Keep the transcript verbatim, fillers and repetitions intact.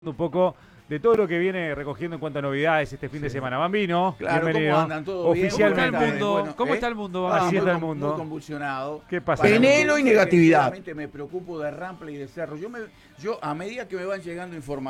Un poco de todo lo que viene recogiendo en cuanto a novedades este fin Sí. de semana. Bambino, Claro, bienvenido. ¿cómo andan? ¿Todo bien? Oficialmente. ¿Cómo está el mundo? Bueno, ¿Cómo ¿eh? está el mundo? Ah, Así muy está el con- mundo. Muy convulsionado. ¿Qué pasa? Para Veneno que y dice que negatividad. sinceramente me preocupo de Rampla y de Cerro. Yo, me, yo a medida que me van llegando informaciones